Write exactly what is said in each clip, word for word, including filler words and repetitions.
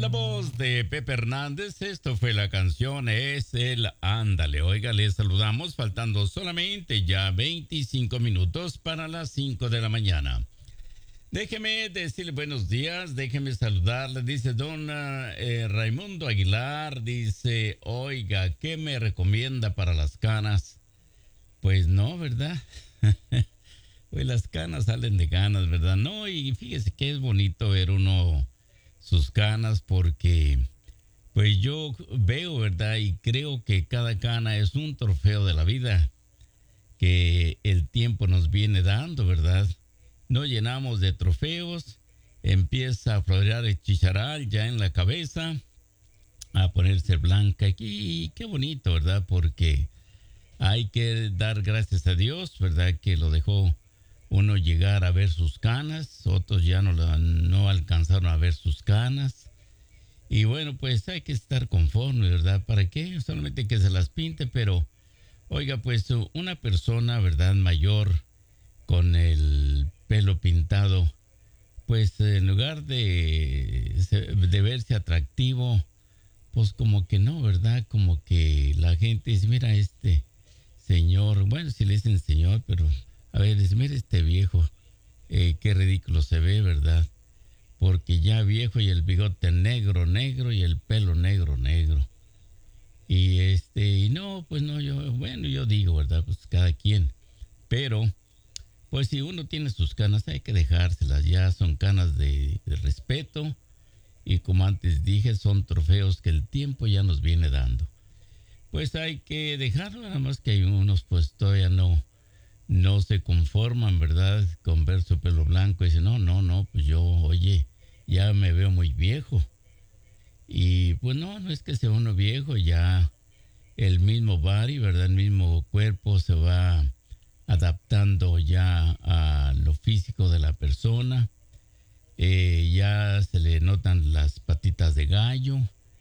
la voz de Pepe Hernández. Esto fue la canción, es el Ándale. Oiga, les saludamos faltando solamente ya veinticinco minutos para las cinco de la mañana. Déjeme decirle buenos días, déjeme saludarle, dice don eh, Raimundo Aguilar, dice, oiga, ¿qué me recomienda para las canas? Pues no, ¿verdad? Pues las canas salen de ganas, ¿verdad? No, y fíjese que es bonito ver uno sus canas porque pues yo veo, ¿verdad? Y creo que cada cana es un trofeo de la vida que el tiempo nos viene dando, ¿verdad? Nos llenamos de trofeos, empieza a florear el chicharal ya en la cabeza, a ponerse blanca. Y qué bonito, ¿verdad? Porque hay que dar gracias a Dios, ¿verdad? Que lo dejó uno llegar a ver sus canas, otros ya no, no alcanzaron a ver sus canas. Y bueno, pues hay que estar conforme, ¿verdad? ¿Para qué? Solamente que se las pinte, pero oiga, pues una persona, ¿verdad? Mayor con el pelo pintado, pues en lugar de, de verse atractivo, pues como que no, ¿verdad? Como que la gente dice, mira este señor, bueno, si le dicen señor, pero a ver, dice, mira este viejo, eh, qué ridículo se ve, ¿verdad? Porque ya viejo y el bigote negro, negro y el pelo negro, negro. Y este, y no, pues no, yo, bueno, yo digo, ¿verdad? Pues cada quien. Pero, pues si uno tiene sus canas, hay que dejárselas, ya son canas de, de respeto. Y como antes dije, son trofeos que el tiempo ya nos viene dando. Pues hay que dejarlo, nada más que hay unos, pues todavía no, no se conforman, ¿verdad? Con ver su pelo blanco y dicen, no, no, no, pues yo, oye, ya me veo muy viejo. Y pues no, no es que sea uno viejo, ya el mismo body, ¿verdad? El mismo cuerpo se va adaptando ya a lo físico de la persona. Eh, ya se le notan las patitas de gallo.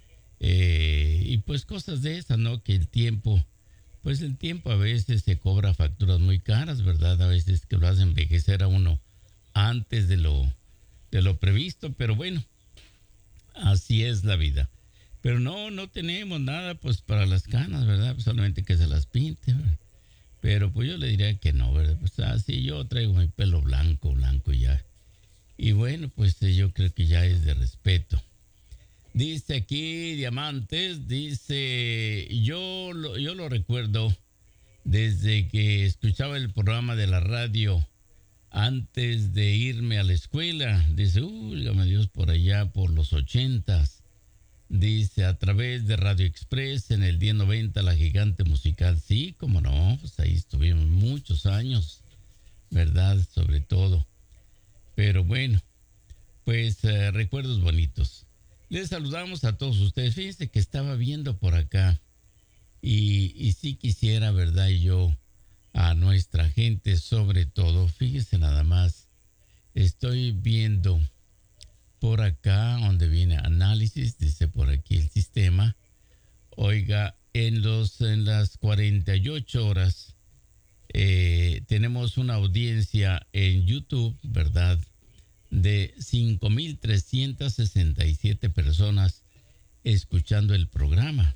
Eh, y pues cosas de esas, ¿no? Que el tiempo, pues el tiempo a veces se cobra facturas muy caras, ¿verdad? A veces que lo hace envejecer a uno antes de lo, de lo previsto, pero bueno, así es la vida. Pero no, no tenemos nada pues para las canas, ¿verdad? Pues solamente que se las pinte, ¿verdad? Pero pues yo le diría que no, ¿verdad? Pues así yo traigo mi pelo blanco, blanco ya. Y bueno, pues eh, yo creo que ya es de respeto. Dice aquí Diamantes, dice, yo lo, yo lo recuerdo desde que escuchaba el programa de la radio antes de irme a la escuela. Dice, uy, dígame Dios, por allá por los ochentas. Dice, a través de Radio Express en el diez noventa, La Gigante Musical. Sí, cómo no, pues ahí estuvimos muchos años, ¿verdad? Sobre todo. Pero bueno, pues eh, recuerdos bonitos. Les saludamos a todos ustedes. Fíjense que estaba viendo por acá y, y sí quisiera, ¿verdad? Yo a nuestra gente sobre todo, fíjense nada más, estoy viendo por acá donde viene análisis, dice por aquí el sistema. Oiga, en, los, en las cuarenta y ocho horas eh, tenemos una audiencia en YouTube, ¿verdad? De cinco mil trescientas sesenta y siete personas escuchando el programa.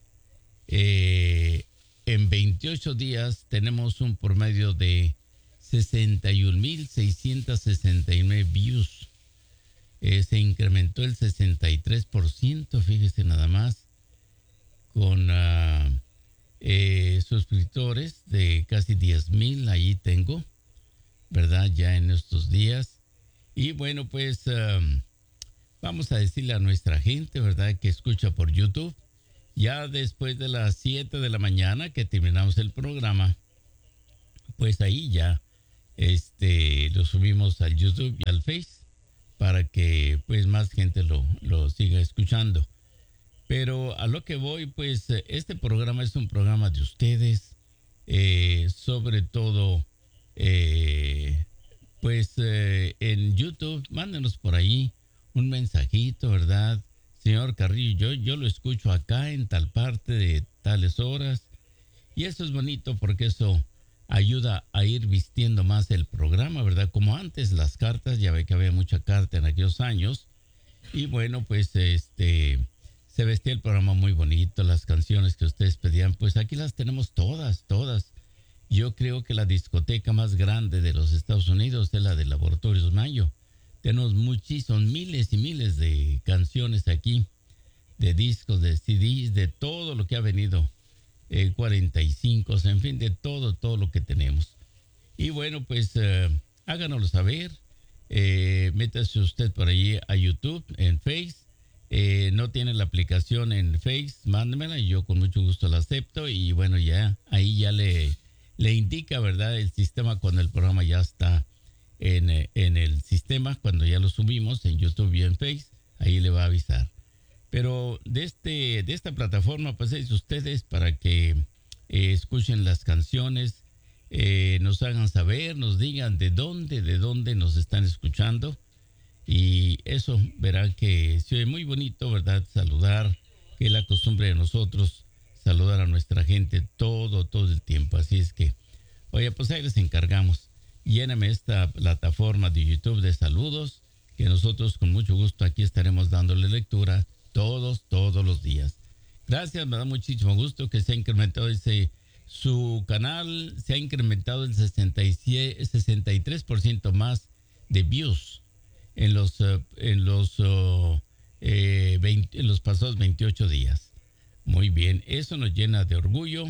Eh, en veintiocho días tenemos un promedio de sesenta y un mil seiscientos sesenta y nueve views. Eh, se incrementó el sesenta y tres por ciento, fíjese nada más, con uh, eh, suscriptores de casi diez mil, ahí tengo, ¿verdad? Ya en estos días. Y bueno, pues um, vamos a decirle a nuestra gente, ¿verdad? Que escucha por YouTube. Ya después de las siete de la mañana que terminamos el programa, pues ahí ya este, lo subimos al YouTube y al Face para que pues más gente lo, lo siga escuchando. Pero a lo que voy, pues este programa es un programa de ustedes, eh, sobre todo... Eh, Pues eh, en YouTube, mándenos por ahí un mensajito, ¿verdad? Señor Carrillo, yo, yo lo escucho acá en tal parte de tales horas. Y eso es bonito porque eso ayuda a ir vistiendo más el programa, ¿verdad? Como antes las cartas, ya ve que había mucha carta en aquellos años. Y bueno, pues este se vestía el programa muy bonito, las canciones que ustedes pedían, pues aquí las tenemos todas, todas. Yo creo que la discoteca más grande de los Estados Unidos es la de Laboratorios Mayo. Tenemos muchísimos, miles y miles de canciones aquí, de discos, de C Ds, de todo lo que ha venido, eh, cuarenta y cinco, en fin, de todo, todo lo que tenemos. Y bueno, pues eh, háganoslo saber, eh, métase usted por ahí a YouTube, en Face. Eh, no tiene la aplicación en Face, mándemela y yo con mucho gusto la acepto. Y bueno, ya ahí ya le, le indica, ¿verdad?, el sistema cuando el programa ya está en, en el sistema, cuando ya lo subimos en YouTube y en Face, ahí le va a avisar. Pero de, este, de esta plataforma, pues es ustedes para que eh, escuchen las canciones, eh, nos hagan saber, nos digan de dónde, de dónde nos están escuchando. Y eso, verán que se ve muy bonito, ¿verdad? Saludar, que es la costumbre de nosotros, saludar a nuestra gente todo, todo el tiempo. Así es que, oye, pues ahí les encargamos. Lléname esta plataforma de YouTube de saludos, que nosotros con mucho gusto aquí estaremos dándole lectura todos, todos los días. Gracias, me da muchísimo gusto que se ha incrementado ese, su canal, se ha incrementado el sesenta y siete, sesenta y tres por ciento más de views en los, uh, en los, uh, eh, veinte, en los pasados veintiocho días. Muy bien, eso nos llena de orgullo,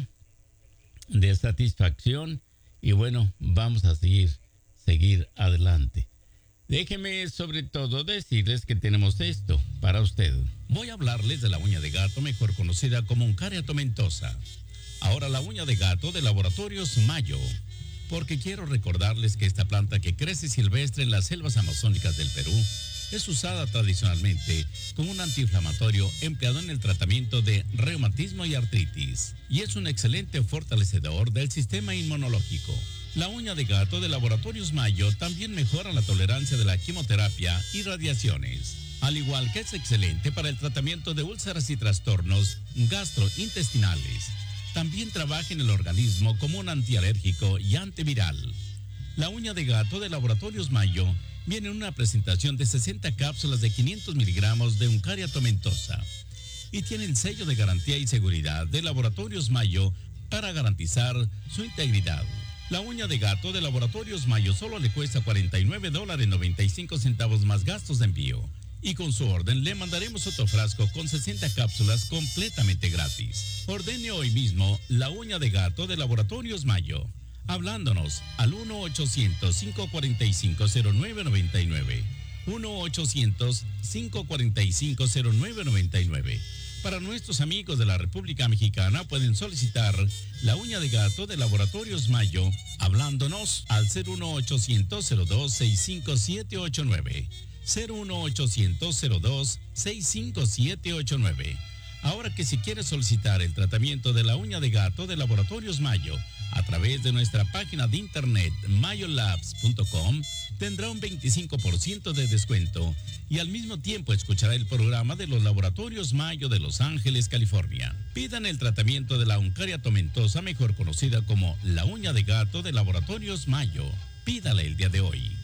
de satisfacción y bueno, vamos a seguir, seguir adelante. Déjeme sobre todo decirles que tenemos esto para usted. Voy a hablarles de la uña de gato, mejor conocida como Uncaria tomentosa. Ahora la uña de gato de Laboratorios Mayo. Porque quiero recordarles que esta planta que crece silvestre en las selvas amazónicas del Perú es usada tradicionalmente como un antiinflamatorio empleado en el tratamiento de reumatismo y artritis, y es un excelente fortalecedor del sistema inmunológico. La uña de gato de Laboratorios Mayo también mejora la tolerancia de la quimioterapia y radiaciones, al igual que es excelente para el tratamiento de úlceras y trastornos gastrointestinales. También trabaja en el organismo como un antialérgico y antiviral. La uña de gato de Laboratorios Mayo viene en una presentación de sesenta cápsulas de quinientos miligramos de Uncaria tomentosa y tiene el sello de garantía y seguridad de Laboratorios Mayo para garantizar su integridad. La uña de gato de Laboratorios Mayo solo le cuesta cuarenta y nueve dólares noventa y cinco centavos más gastos de envío. Y con su orden le mandaremos otro frasco con sesenta cápsulas completamente gratis. Ordene hoy mismo la uña de gato de Laboratorios Mayo, hablándonos al uno ochocientos, cinco cuatro cinco, cero nueve nueve nueve. uno ochocientos, cinco cuatro cinco, cero nueve nueve nueve. Para nuestros amigos de la República Mexicana pueden solicitar la uña de gato de Laboratorios Mayo, hablándonos al cero uno ochocientos, cero dos, seis cinco siete ocho nueve. cero uno ochocientos, cero dos, seis cinco siete ocho nueve. Ahora que si quiere solicitar el tratamiento de la uña de gato de Laboratorios Mayo a través de nuestra página de internet mayolabs punto com, tendrá un veinticinco por ciento de descuento y al mismo tiempo escuchará el programa de los Laboratorios Mayo de Los Ángeles, California. Pidan el tratamiento de la Uncaria tomentosa, mejor conocida como la uña de gato de Laboratorios Mayo. Pídale el día de hoy.